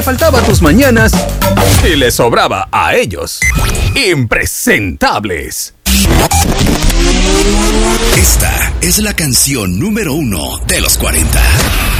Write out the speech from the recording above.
faltaba a tus mañanas y le sobraba a ellos. Impresentables. Esta es la canción número 1 de los 40.